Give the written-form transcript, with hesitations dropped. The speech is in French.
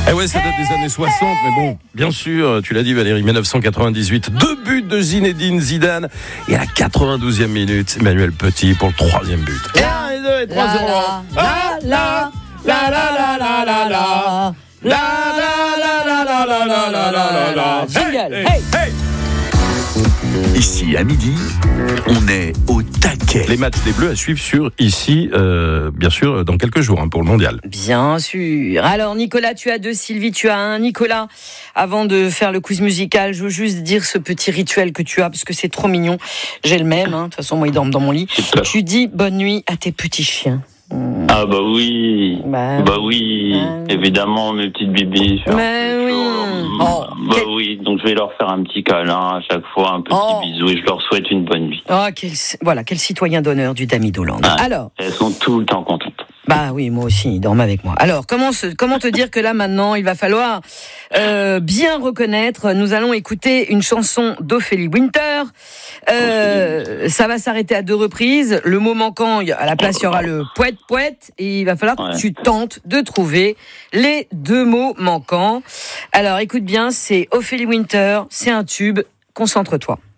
Eh ouais, ça date des années 60, mais bon, bien sûr, tu l'as dit Valérie, 1998, 2 buts de Zinedine Zidane, et à la 92e minute, Emmanuel Petit pour le 3e but. Et 1, et 2, et 3-0. La la la la la la la la la. Jingle. Hey. Ici, à midi, on est au taquet. Les matchs des Bleus à suivre sur ici, bien sûr, dans quelques jours pour le mondial. Bien sûr. Alors Nicolas, tu as 2, Sylvie, tu as 1. Nicolas, avant de faire le quiz musical, je veux juste dire ce petit rituel que tu as, parce que c'est trop mignon. J'ai le même, de toute façon, moi, ils dorment dans mon lit. Tu dis bonne nuit à tes petits chiens. Ah bah oui, évidemment, mes petites bibis. Oui, donc je vais leur faire un petit câlin à chaque fois, un petit bisou, et je leur souhaite une bonne nuit. Oh, quel citoyen d'honneur du Dami d'Hollande. Alors, elles sont tout le temps contentes. Bah oui, moi aussi, ils dorment avec moi. Alors, comment te dire que là, maintenant, il va falloir bien reconnaître. Nous allons écouter une chanson d'Ophélie Winter. Ça va s'arrêter à 2 reprises. Le mot manquant, à la place, il y aura le poète, et il va falloir que tu tentes de trouver les 2 mots manquants. Alors, écoute bien, c'est Ophélie Winter, c'est un tube. Concentre-toi.